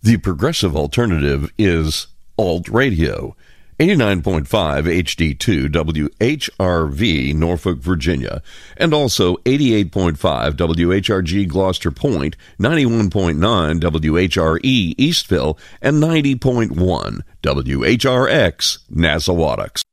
The progressive alternative is Alt Radio. 89.5 HD2 WHRV, Norfolk, Virginia, and also 88.5 WHRG Gloucester Point, 91.9 WHRE Eastville, and 90.1 WHRX Nassauattucks.